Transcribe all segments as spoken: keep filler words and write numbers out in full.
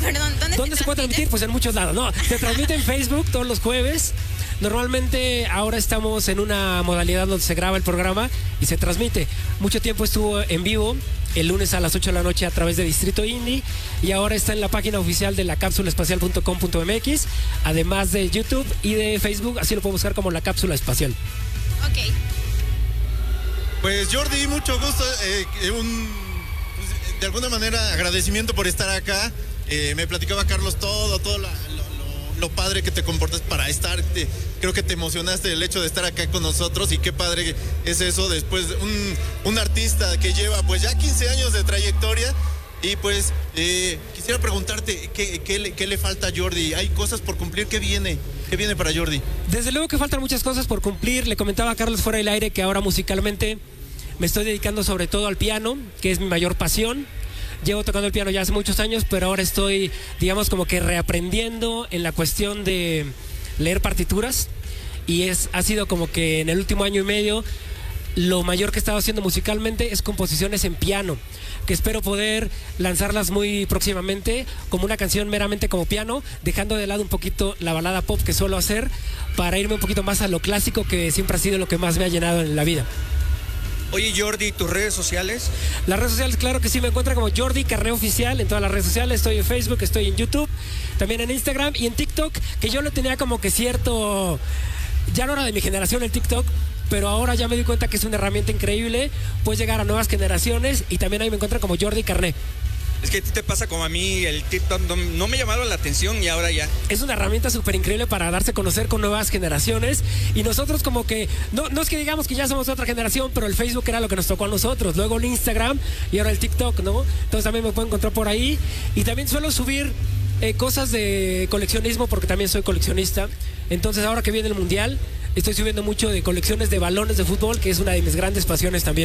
Perdón, ¿dónde, ¿Dónde se, se puede transmitir? Pues en muchos lados. No, se transmite en Facebook todos los jueves. Normalmente ahora estamos en una modalidad donde se graba el programa y se transmite. Mucho tiempo estuvo en vivo el lunes a las ocho de la noche a través de Distrito Indie y ahora está en la página oficial de la cápsula espacial punto com punto m x, además de YouTube y de Facebook, así lo pueden buscar como La Cápsula Espacial. Ok. Pues Jordi, mucho gusto, eh, un, pues, de alguna manera agradecimiento por estar acá. Eh, me platicaba Carlos todo, todo la, lo, lo, lo padre que te comportas para estar. Te, creo que te emocionaste del hecho de estar acá con nosotros y qué padre es eso después de un, un artista que lleva pues ya quince años de trayectoria. Y pues eh, quisiera preguntarte ¿qué, qué, le, qué le falta a Jordi. ¿Hay cosas por cumplir? ¿Qué viene? ¿Qué viene para Jordi? Desde luego que faltan muchas cosas por cumplir. Le comentaba a Carlos fuera del aire que ahora musicalmente me estoy dedicando sobre todo al piano, que es mi mayor pasión. Llevo tocando el piano ya hace muchos años, pero ahora estoy, digamos, como que reaprendiendo en la cuestión de leer partituras. Y es, ha sido como que en el último año y medio lo mayor que he estado haciendo musicalmente es composiciones en piano, que espero poder lanzarlas muy próximamente como una canción meramente como piano, dejando de lado un poquito la balada pop que suelo hacer para irme un poquito más a lo clásico, que siempre ha sido lo que más me ha llenado en la vida. Oye, Jordi, ¿tus redes sociales? Las redes sociales, claro que sí, me encuentran como Jordi Carné Oficial en todas las redes sociales. Estoy en Facebook, estoy en YouTube, también en Instagram y en TikTok, que yo lo tenía como que cierto... Ya no era de mi generación el TikTok, pero ahora ya me di cuenta que es una herramienta increíble. Puedes llegar a nuevas generaciones y también ahí me encuentran como Jordi Carné. Es que a ti te pasa como a mí, el TikTok no, no me llamaron la atención y ahora ya. Es una herramienta súper increíble para darse a conocer con nuevas generaciones y nosotros como que, no, no es que digamos que ya somos otra generación, pero el Facebook era lo que nos tocó a nosotros, luego el Instagram y ahora el TikTok, ¿no? Entonces también me pueden encontrar por ahí y también suelo subir eh, cosas de coleccionismo porque también soy coleccionista. Entonces ahora que viene el Mundial, estoy subiendo mucho de colecciones de balones de fútbol, que es una de mis grandes pasiones también.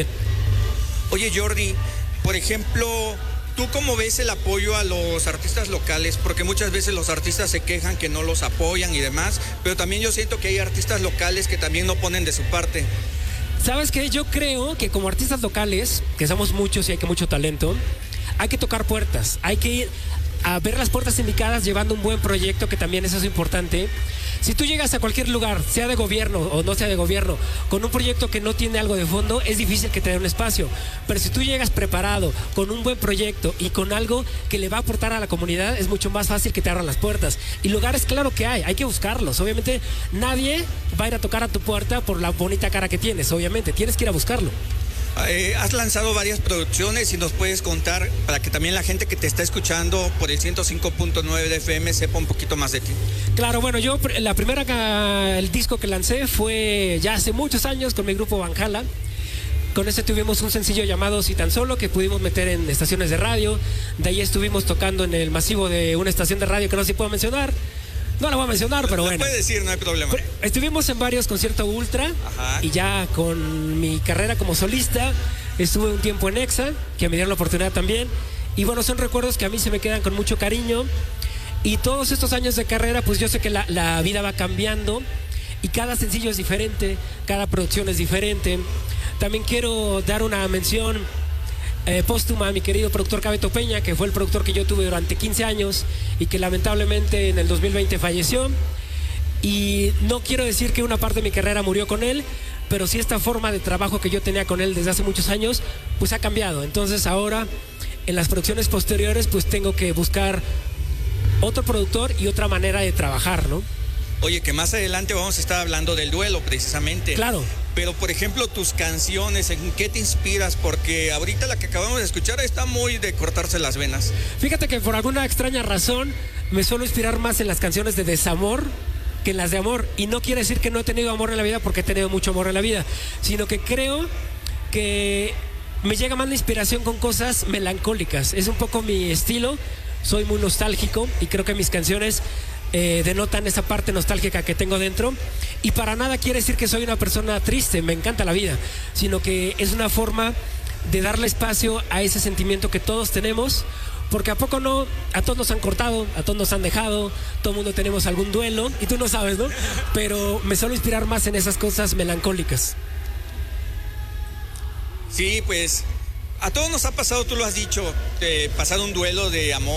Oye, Jordi, por ejemplo... ¿Tú cómo ves el apoyo a los artistas locales? Porque muchas veces los artistas se quejan que no los apoyan y demás, pero también yo siento que hay artistas locales que también no ponen de su parte. ¿Sabes qué? Yo creo que como artistas locales, que somos muchos y hay que mucho talento, hay que tocar puertas, hay que ir a ver las puertas indicadas llevando un buen proyecto, que también eso es importante. Si tú llegas a cualquier lugar, sea de gobierno o no sea de gobierno, con un proyecto que no tiene algo de fondo, es difícil que te dé un espacio. Pero si tú llegas preparado, con un buen proyecto y con algo que le va a aportar a la comunidad, es mucho más fácil que te abran las puertas. Y lugares, claro que hay, hay que buscarlos. Obviamente nadie va a ir a tocar a tu puerta por la bonita cara que tienes, obviamente, tienes que ir a buscarlo. Eh, has lanzado varias producciones y nos puedes contar para que también la gente que te está escuchando por el ciento cinco punto nueve de F M sepa un poquito más de ti. Claro, bueno, yo la primera, el disco que lancé fue ya hace muchos años con mi grupo Valhalla. Con ese tuvimos un sencillo llamado Si Tan Solo, que pudimos meter en estaciones de radio. De ahí estuvimos tocando en el masivo de una estación de radio que no se puede mencionar. No la voy a mencionar, pero bueno. Lo puede decir, no hay problema. Pero estuvimos en varios conciertos ultra. Ajá. Y ya con mi carrera como solista estuve un tiempo en EXA, que me dieron la oportunidad también. Y bueno, son recuerdos que a mí se me quedan con mucho cariño. Y todos estos años de carrera, pues yo sé que la, la vida va cambiando y cada sencillo es diferente, cada producción es diferente. También quiero dar una mención Eh, póstuma a mi querido productor Cabeto Peña, que fue el productor que yo tuve durante quince años y que lamentablemente en el dos mil veinte falleció. Y no quiero decir que una parte de mi carrera murió con él, pero sí esta forma de trabajo que yo tenía con él desde hace muchos años, pues ha cambiado. Entonces ahora, en las producciones posteriores, pues tengo que buscar otro productor y otra manera de trabajar, ¿no? Oye, que más adelante vamos a estar hablando del duelo, precisamente. Claro. Pero, por ejemplo, tus canciones, ¿en qué te inspiras? Porque ahorita la que acabamos de escuchar está muy de cortarse las venas. Fíjate que por alguna extraña razón me suelo inspirar más en las canciones de desamor que en las de amor. Y no quiere decir que no he tenido amor en la vida, porque he tenido mucho amor en la vida, sino que creo que me llega más la inspiración con cosas melancólicas. Es un poco mi estilo, soy muy nostálgico y creo que mis canciones Eh, denotan esa parte nostálgica que tengo dentro, y para nada quiere decir que soy una persona triste, me encanta la vida, sino que es una forma de darle espacio a ese sentimiento que todos tenemos, porque a poco no, a todos nos han cortado, a todos nos han dejado, todo el mundo tenemos algún duelo, y tú no sabes, ¿no? Pero me suelo inspirar más en esas cosas melancólicas. Sí, pues a todos nos ha pasado, tú lo has dicho, de pasar un duelo de amor.